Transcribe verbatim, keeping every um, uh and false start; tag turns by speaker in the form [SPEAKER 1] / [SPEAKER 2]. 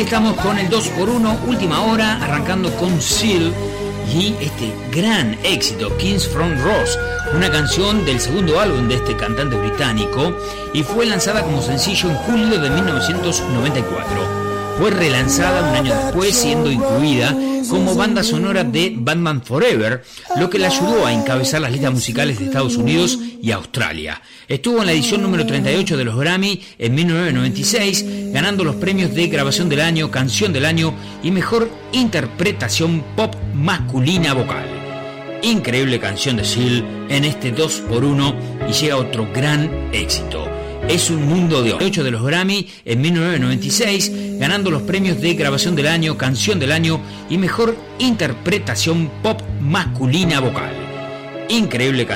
[SPEAKER 1] Ahí estamos con el dos por uno, última hora, arrancando con Seal y este gran éxito, Kings from Ross, una canción del segundo álbum de este cantante británico y fue lanzada como sencillo en julio de mil novecientos noventa y cuatro. Fue relanzada un año después, siendo incluida como banda sonora de Batman Forever, lo que le ayudó a encabezar las listas musicales de Estados Unidos y Australia. Estuvo en la edición número treinta y ocho de los Grammy en mil novecientos noventa y seis, ganando los premios de Grabación del Año, Canción del Año y Mejor Interpretación Pop Masculina Vocal. Increíble canción de Seal en este dos por uno y llega otro gran éxito. Es un mundo de ocho de los Grammy en mil novecientos noventa y seis, ganando los premios de Grabación del Año, Canción del Año y Mejor Interpretación Pop Masculina Vocal. Increíble canción.